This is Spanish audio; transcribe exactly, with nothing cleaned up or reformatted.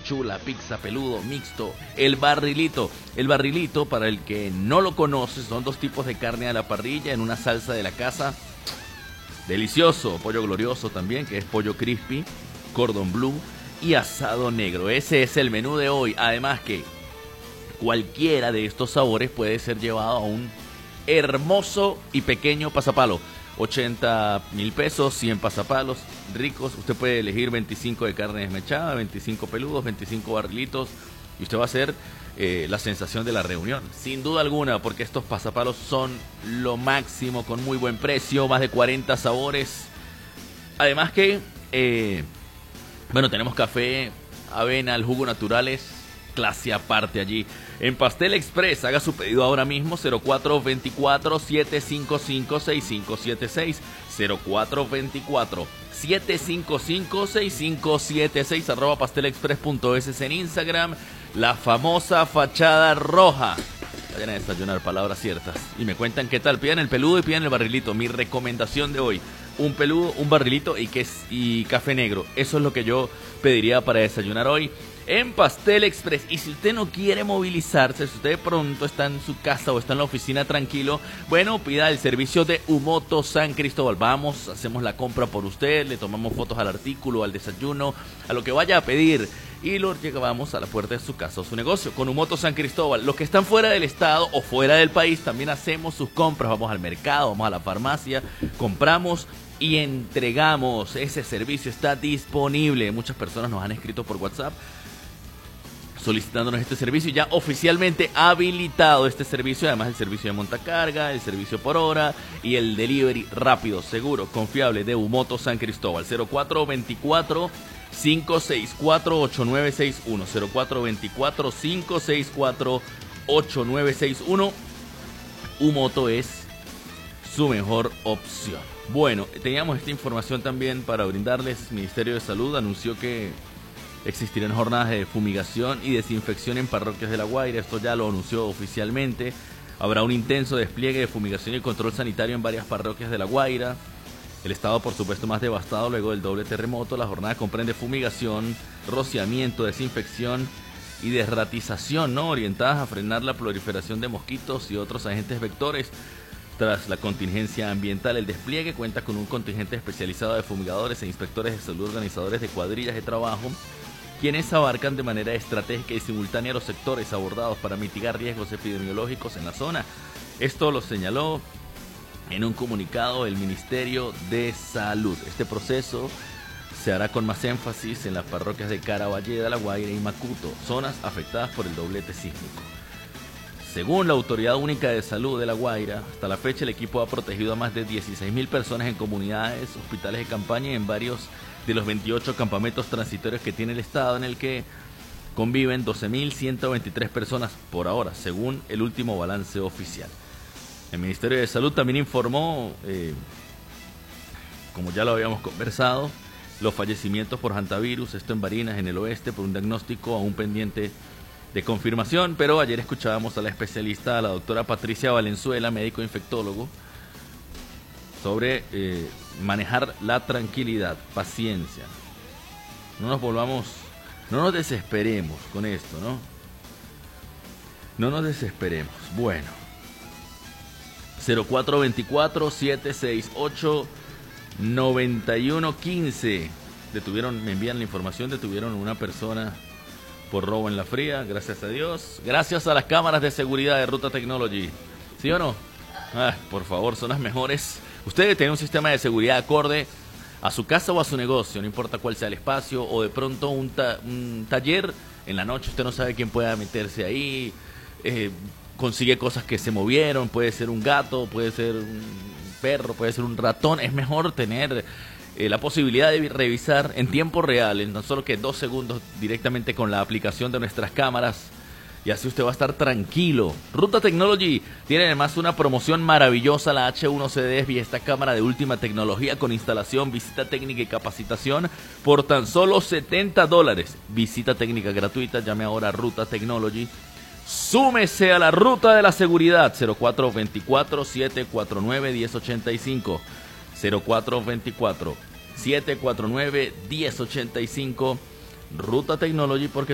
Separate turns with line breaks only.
chula, pizza, peludo, mixto, el barrilito. El barrilito, para el que no lo conoce, son dos tipos de carne a la parrilla en una salsa de la casa. Delicioso, pollo glorioso también, que es pollo crispy, cordon bleu y asado negro. Ese es el menú de hoy. Además que cualquiera de estos sabores puede ser llevado a un hermoso y pequeño pasapalo. ochenta mil pesos, cien pasapalos ricos. Usted puede elegir veinticinco de carne desmechada, veinticinco peludos, veinticinco barrilitos. Y usted va a ser eh, la sensación de la reunión. Sin duda alguna, porque estos pasapalos son lo máximo, con muy buen precio, más de cuarenta sabores. Además que, eh, bueno, tenemos café, avena, el jugo naturales, clase aparte allí. En Pastel Express, haga su pedido ahora mismo, cero cuatro dos cuatro, siete cinco cinco, seis cinco siete seis, cero cuatro dos cuatro, siete cinco cinco, seis cinco siete seis, arroba pastelexpress.es en Instagram, la famosa fachada roja. Vayan a desayunar, palabras ciertas. Y me cuentan qué tal, pidan el peludo y pidan el barrilito. Mi recomendación de hoy, un peludo, un barrilito y, que, y café negro. Eso es lo que yo pediría para desayunar hoy en Pastel Express. Y si usted no quiere movilizarse, si usted de pronto está en su casa o está en la oficina tranquilo, bueno, pida el servicio de Umoto San Cristóbal. Vamos, hacemos la compra por usted, le tomamos fotos al artículo, al desayuno, a lo que vaya a pedir, y lo llevamos a la puerta de su casa o su negocio con Umoto San Cristóbal. Los que están fuera del estado o fuera del país, también hacemos sus compras. Vamos al mercado, vamos a la farmacia, compramos y entregamos. Ese servicio está disponible. Muchas personas nos han escrito por WhatsApp solicitándonos este servicio, ya oficialmente habilitado este servicio. Además, el servicio de montacarga, el servicio por hora y el delivery rápido, seguro, confiable de Umoto San Cristóbal. Cero cuatro dos cuatro, cinco seis cuatro, ocho nueve seis uno, cero cuatro dos cuatro, cinco seis cuatro, ocho nueve seis uno. Umoto es su mejor opción. Bueno, teníamos esta información también para brindarles. El Ministerio de Salud anunció que existirán jornadas de fumigación y desinfección en parroquias de La Guaira. Esto ya lo anunció oficialmente. Habrá un intenso despliegue de fumigación y control sanitario en varias parroquias de La Guaira. El estado, por supuesto, más devastado luego del doble terremoto. La jornada comprende fumigación, rociamiento, desinfección y desratización, ¿no?, orientadas a frenar la proliferación de mosquitos y otros agentes vectores. Tras la contingencia ambiental, el despliegue cuenta con un contingente especializado de fumigadores e inspectores de salud, organizadores de cuadrillas de trabajo, quienes abarcan de manera estratégica y simultánea los sectores abordados para mitigar riesgos epidemiológicos en la zona. Esto lo señaló en un comunicado el Ministerio de Salud. Este proceso se hará con más énfasis en las parroquias de Caraballeda, La Guaira y Macuto, zonas afectadas por el doblete sísmico. Según la Autoridad Única de Salud de La Guaira, hasta la fecha el equipo ha protegido a más de dieciséis mil personas en comunidades, hospitales de campaña y en varios de los veintiocho campamentos transitorios que tiene el estado, en el que conviven doce mil ciento veintitrés personas por ahora, según el último balance oficial. El Ministerio de Salud también informó, eh, como ya lo habíamos conversado, los fallecimientos por hantavirus, esto en Barinas, en el oeste, por un diagnóstico aún pendiente de confirmación, pero ayer escuchábamos a la especialista, a la doctora Patricia Valenzuela, médico infectólogo, sobre eh, manejar la tranquilidad, paciencia. No nos volvamos, no nos desesperemos con esto, ¿no? No nos desesperemos. Bueno, cero cuatro dos cuatro, siete seis ocho, nueve uno uno cinco. Detuvieron, me envían la información, detuvieron a una persona por robo en La Fría, gracias a Dios. Gracias a las cámaras de seguridad de Ruta Technology. ¿Sí o no? Ah, por favor, son las mejores. Usted tiene un sistema de seguridad acorde a su casa o a su negocio, no importa cuál sea el espacio, o de pronto un, ta un taller en la noche, usted no sabe quién pueda meterse ahí, eh, consigue cosas que se movieron, puede ser un gato, puede ser un perro, puede ser un ratón. Es mejor tener eh, la posibilidad de revisar en tiempo real, en no solo que dos segundos, directamente con la aplicación de nuestras cámaras, y así usted va a estar tranquilo. Ruta Technology tiene además una promoción maravillosa, la H uno C D y esta cámara de última tecnología con instalación, visita técnica y capacitación por tan solo setenta dólares. Visita técnica gratuita, llame ahora a Ruta Technology. Súmese a la ruta de la seguridad. Cero cuatro dos cuatro, siete cuatro nueve, uno cero ocho cinco. Cero cuatro dos cuatro, siete cuatro nueve, uno cero ocho cinco. Ruta Technology, porque